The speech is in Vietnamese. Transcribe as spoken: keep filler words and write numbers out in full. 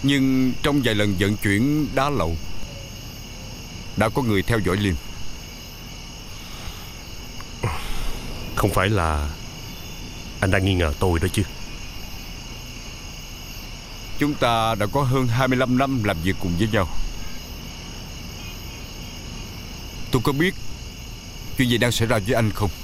Nhưng trong vài lần vận chuyển đá lậu đã có người theo dõi Liêm. Không phải là anh đang nghi ngờ tôi đó chứ? Chúng ta đã có hơn hai mươi lăm năm làm việc cùng với nhau. Tôi có biết chuyện gì đang xảy ra với anh không?